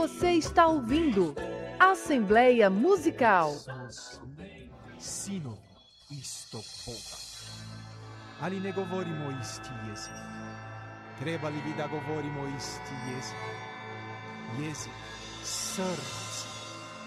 Você está ouvindo Assembleia Musical. Sino isto Boga. Ali ne govorimo isti jezik. Trebali bi da govorimo isti jezik. Jezik srca.